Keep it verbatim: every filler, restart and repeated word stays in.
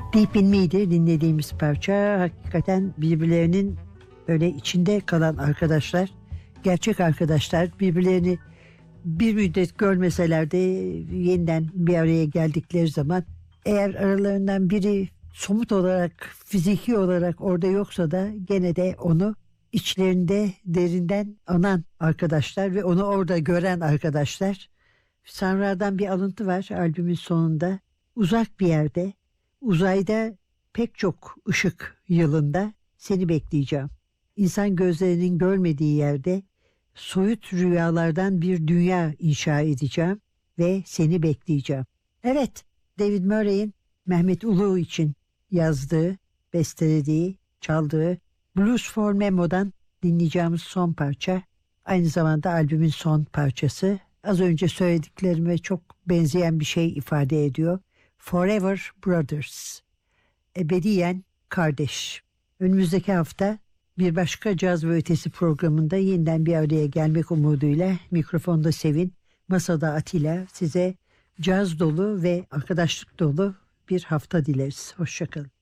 Deep in Me'di dinlediğimiz parça. Hakikaten birbirlerinin böyle içinde kalan arkadaşlar, gerçek arkadaşlar, birbirlerini bir müddet görmeseler de yeniden bir araya geldikleri zaman, eğer aralarından biri somut olarak, fiziki olarak orada yoksa da gene de onu içlerinde derinden anan arkadaşlar ve onu orada gören arkadaşlar. Sun Ra'dan bir alıntı var albümün sonunda. Uzak bir yerde, uzayda pek çok ışık yılında seni bekleyeceğim. İnsan gözlerinin görmediği yerde soyut rüyalardan bir dünya inşa edeceğim ve seni bekleyeceğim. Evet, David Murray'in Mehmet Ulu için yazdığı, bestelediği, çaldığı Blues for Memo'dan dinleyeceğimiz son parça. Aynı zamanda albümün son parçası. Az önce söylediklerime çok benzeyen bir şey ifade ediyor. Forever Brothers. Ebediyen kardeş. Önümüzdeki hafta bir başka Caz ve Ötesi programında yeniden bir araya gelmek umuduyla mikrofonda Sevin, masada Atilla, size caz dolu ve arkadaşlık dolu bir hafta dileriz. Hoşça kalın.